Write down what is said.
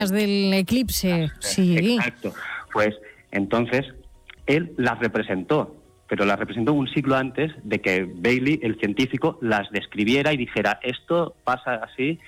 del eclipse, sí. Exacto. Pues entonces él las representó, pero las representó un siglo antes de que Bailey, el científico, las describiera y dijera, esto pasa así